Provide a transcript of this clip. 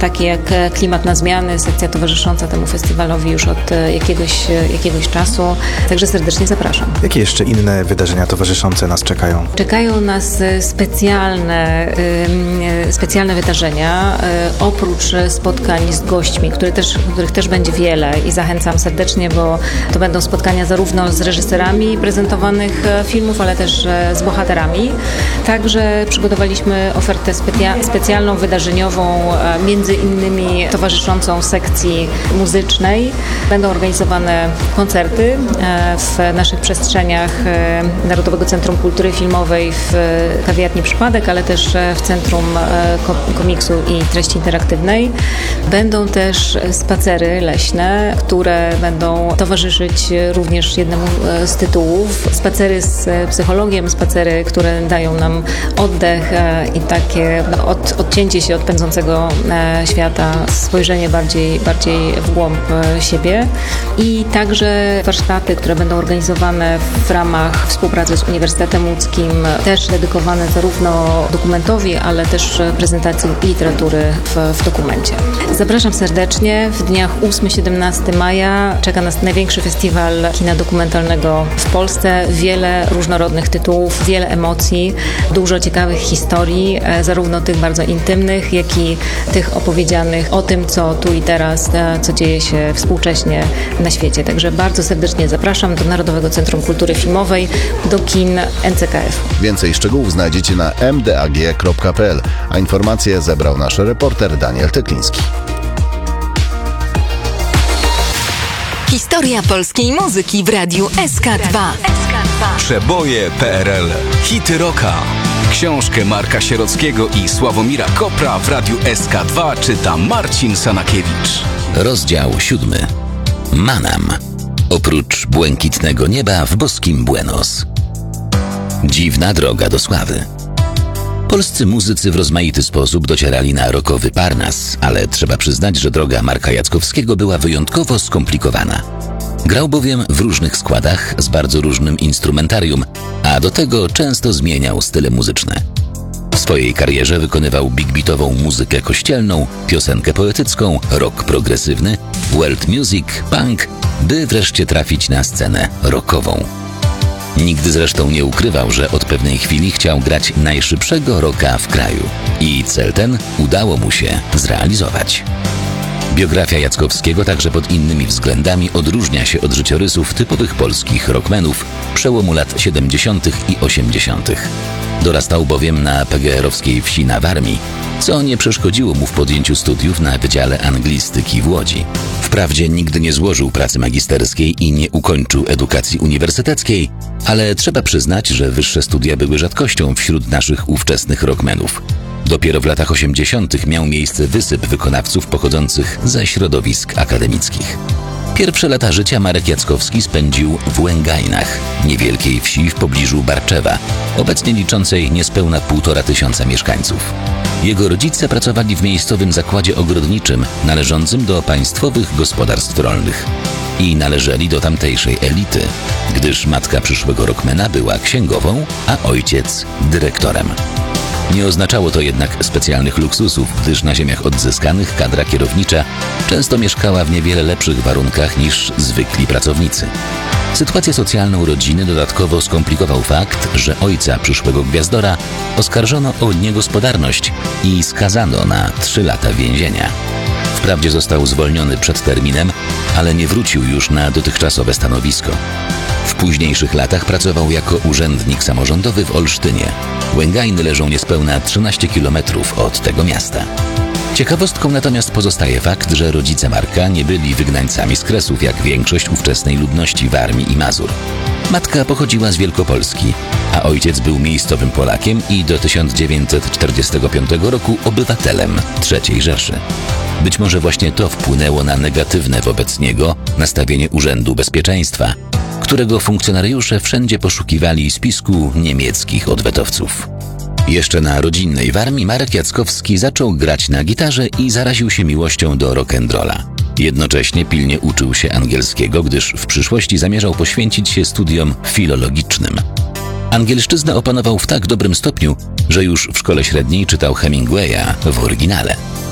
takie jak Klimat na zmiany, sekcja towarzysząca temu festiwalowi już od jakiegoś czasu. Także serdecznie zapraszam. Jakie jeszcze inne wydarzenia towarzyszące nas czekają? Czekają nas specjalne wydarzenia, oprócz spotkań z gośćmi, których też będzie wiele i zachęcam serdecznie, bo to będą spotkania zarówno z reżyserami prezentowanych filmów, ale też z bohaterami. Także przygotowaliśmy ofertę specjalną, wydarzeniową, między innymi towarzyszącą sekcji muzycznej. Będą organizowane koncerty w naszych przestrzeniach Narodowego Centrum Kultury Filmowej w kawiarni Przypadek, ale też w Centrum Komiksu i Treści Interaktywnej. Będą też spacery leśne, które będą towarzyszyć również jednemu z tytułów. Spacery z psychologiem, spacery, które dają nam oddech i takie odcięcie się od pędzącego świata, spojrzenie bardziej w głąb siebie. I także warsztaty, które będą organizowane w ramach współpracy z Uniwersytetem Łódzkim, też dedykowane zarówno dokumentowi, ale też prezentacji literatury w dokumencie. Zapraszam serdecznie. W dniach 8-17 maja czeka nas największy festiwal kina dokumentalnego w Polsce. Wiele różnorodnych tytułów, wiele emocji, dużo ciekawych historii, zarówno tych bardzo intymnych, jak i tych opowiedzianych o tym, co tu i teraz, co dzieje się współcześnie na świecie. Także bardzo serdecznie zapraszam do Narodowego Centrum Kultury Filmowej, do kin NCKF. Więcej szczegółów znajdziecie na mdag.pl, a informacje zebrał nasz reporter Daniel Tekliński. Historia polskiej muzyki w radiu SK2. Przeboje PRL. Hity rocka. Książkę Marka Sierockiego i Sławomira Kopra w radiu SK2 czyta Marcin Sanakiewicz. Rozdział 7. Manam. Oprócz błękitnego nieba w boskim Buenos. Dziwna droga do sławy. Polscy muzycy w rozmaity sposób docierali na rockowy Parnas, ale trzeba przyznać, że droga Marka Jackowskiego była wyjątkowo skomplikowana. Grał bowiem w różnych składach z bardzo różnym instrumentarium, a do tego często zmieniał style muzyczne. W swojej karierze wykonywał big beatową muzykę kościelną, piosenkę poetycką, rock progresywny, world music, punk, by wreszcie trafić na scenę rockową. Nigdy zresztą nie ukrywał, że od pewnej chwili chciał grać najszybszego rocka w kraju i cel ten udało mu się zrealizować. Biografia Jackowskiego także pod innymi względami odróżnia się od życiorysów typowych polskich rockmenów przełomu lat 70. i 80. Dorastał bowiem na PGR-owskiej wsi na Warmii, co nie przeszkodziło mu w podjęciu studiów na Wydziale Anglistyki w Łodzi. Wprawdzie nigdy nie złożył pracy magisterskiej i nie ukończył edukacji uniwersyteckiej, ale trzeba przyznać, że wyższe studia były rzadkością wśród naszych ówczesnych rockmenów. Dopiero w latach 80. miał miejsce wysyp wykonawców pochodzących ze środowisk akademickich. Pierwsze lata życia Marek Jackowski spędził w Łęgajnach, niewielkiej wsi w pobliżu Barczewa, obecnie liczącej niespełna 1500 mieszkańców. Jego rodzice pracowali w miejscowym zakładzie ogrodniczym należącym do państwowych gospodarstw rolnych i należeli do tamtejszej elity, gdyż matka przyszłego rockmana była księgową, a ojciec dyrektorem. Nie oznaczało to jednak specjalnych luksusów, gdyż na ziemiach odzyskanych kadra kierownicza często mieszkała w niewiele lepszych warunkach niż zwykli pracownicy. Sytuację socjalną rodziny dodatkowo skomplikował fakt, że ojca przyszłego gwiazdora oskarżono o niegospodarność i skazano na 3 lata więzienia. Wprawdzie został zwolniony przed terminem, ale nie wrócił już na dotychczasowe stanowisko. W późniejszych latach pracował jako urzędnik samorządowy w Olsztynie. Łęgajny leżą niespełna 13 km od tego miasta. Ciekawostką natomiast pozostaje fakt, że rodzice Marka nie byli wygnańcami z Kresów jak większość ówczesnej ludności Warmii i Mazur. Matka pochodziła z Wielkopolski, a ojciec był miejscowym Polakiem i do 1945 roku obywatelem III Rzeszy. Być może właśnie to wpłynęło na negatywne wobec niego nastawienie Urzędu Bezpieczeństwa, którego funkcjonariusze wszędzie poszukiwali spisku niemieckich odwetowców. Jeszcze na rodzinnej Warmii Marek Jackowski zaczął grać na gitarze i zaraził się miłością do rock'n'rolla. Jednocześnie pilnie uczył się angielskiego, gdyż w przyszłości zamierzał poświęcić się studiom filologicznym. Angielszczyznę opanował w tak dobrym stopniu, że już w szkole średniej czytał Hemingwaya w oryginale.